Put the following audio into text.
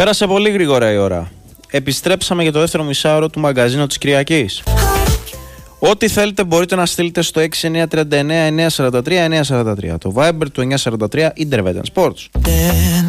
Πέρασε πολύ γρήγορα η ώρα. Επιστρέψαμε για το δεύτερο μισάωρο του μαγκαζίνου της Κυριακής. Ό,τι θέλετε μπορείτε να στείλετε στο 6939 943 943. Το Viber του 943 Internet Sports.